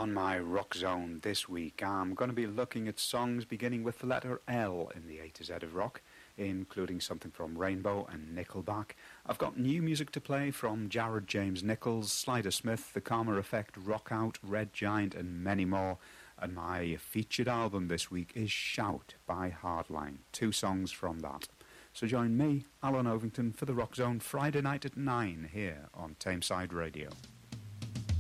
On my Rock Zone this week, I'm going to be looking at songs beginning with the letter L in the A to Z of rock, including something from Rainbow and Nickelback. I've got new music to play from Jared James Nichols, Slider Smith, The Karma Effect, Rock Out, Red Giant, and many more. And my featured album this week is Shout by Hardline, 2 songs from that. So join me, Alan Ovington, for the Rock Zone Friday night at 9 here on Tameside Radio.